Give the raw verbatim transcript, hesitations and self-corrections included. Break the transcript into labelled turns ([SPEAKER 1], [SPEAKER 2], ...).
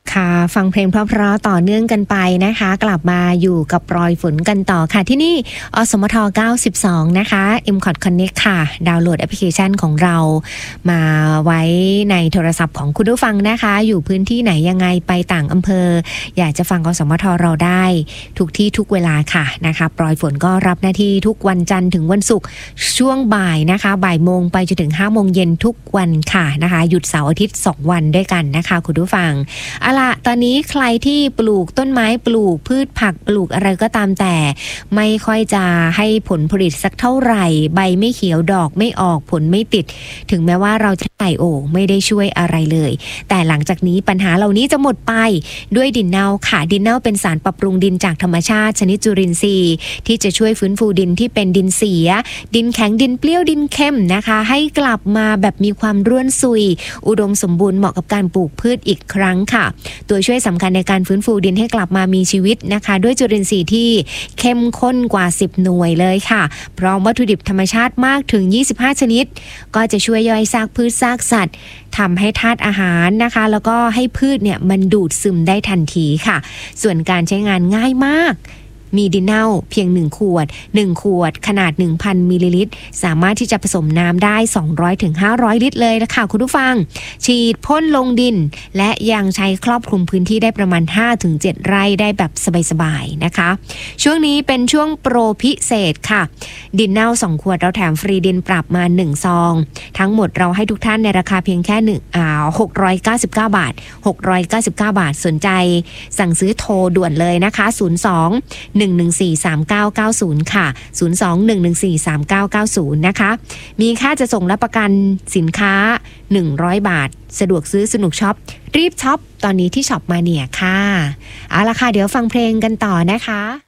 [SPEAKER 1] ค่ะฟังเพลงเพราะๆต่อเนื่องกันไปนะคะกลับมาอยู่กับรอยฝนกันต่อค่ะที่นี่อสมทเก้าสิบสองนะคะ เอ็ม คอท Connect ค่ะดาวน์โหลดแอปพลิเคชันของเรามาไว้ในโทรศัพท์ของคุณผู้ฟังนะคะอยู่พื้นที่ไหนยังไงไปต่างอำเภออยากจะฟังอสมทเราได้ทุกที่ทุกเวลาค่ะนะคะรอยฝนก็รับหน้าที่ทุกวันจันทร์ถึงวันศุกร์ช่วงบ่ายนะคะบ่ายโมงไปจนถึงห้าโมงเย็นทุกวันค่ะนะคะหยุดเสาร์อาทิตย์สองวันด้วยกันนะคะคุณผู้ฟังเอาล่ะตอนนี้ใครที่ปลูกต้นไม้ปลูกพืชผักปลูกอะไรก็ตามแต่ไม่ค่อยจะให้ผลผลิตสักเท่าไหร่ใบไม่เขียวดอกไม่ออกผลไม่ติดถึงแม้ว่าเราจะใส่โอ่งไม่ได้ช่วยอะไรเลยแต่หลังจากนี้ปัญหาเหล่านี้จะหมดไปด้วยดินเน่าค่ะดินเน่าเป็นสารปรับปรุงดินจากธรรมชาติชนิดจุลินทรีย์ที่จะช่วยฟื้นฟูดินที่เป็นดินเสียดินแข็งดินเปรี้ยวดินเข้มนะคะให้กลับมาแบบมีความร่วนซุยอุดมสมบูรณ์เหมาะกับการปลูกพืชอีกครั้งค่ะตัวช่วยสำคัญในการฟื้นฟูดินให้กลับมามีชีวิตนะคะด้วยจุลินทรีย์ที่เข้มข้นกว่าสิบหน่วยเลยค่ะพร้อมวัตถุดิบธรรมชาติมากถึงยี่สิบห้าชนิดก็จะช่วยย่อยซากพืชซากสัตว์ทำให้ธาตุอาหารนะคะแล้วก็ให้พืชเนี่ยมันดูดซึมได้ทันทีค่ะส่วนการใช้งานง่ายมากมีดินเน่าเพียงหนึ่งขวดหนึ่งขวดขนาด หนึ่งพัน มิลลิลิตรสามารถที่จะผสมน้ำได้สองร้อยถึงห้าร้อยลิตรเลยนะคะคุณผู้ฟังฉีดพ่นลงดินและยังใช้ครอบคลุมพื้นที่ได้ประมาณ ห้าถึงเจ็ด ไร่ได้แบบสบายๆนะคะช่วงนี้เป็นช่วงโปรพิเศษค่ะดินเน่าสองขวดเราแถมฟรีดินปรับมาหนึ่งซองทั้งหมดเราให้ทุกท่านในราคาเพียงแค่หนึ่งอ่าหกร้อยเก้าสิบเก้าบาทหกร้อยเก้าสิบเก้าบาทสนใจสั่งซื้อโทรด่วนเลยนะคะศูนย์ สอง หนึ่ง หนึ่ง สี่ สาม เก้า เก้า ศูนย์ค่ะศูนย์ สอง หนึ่ง หนึ่ง สี่ สาม เก้า เก้า ศูนย์นะคะมีค่าจะส่งและประกันสินค้าหนึ่งร้อยบาทสะดวกซื้อสนุกช็อปรีบช็อปตอนนี้ที่ช็อปมาเนี่ยค่ะเอาล่ะค่ะเดี๋ยวฟังเพลงกันต่อนะคะ